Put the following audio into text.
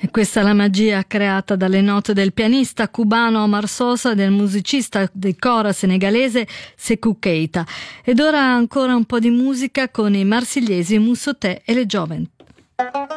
E questa è la magia creata dalle note del pianista cubano Omar Sosa e del musicista di cora senegalese Sékou Keita. Ed ora ancora un po' di musica con i marsigliesi Moussoutet e le Jovent.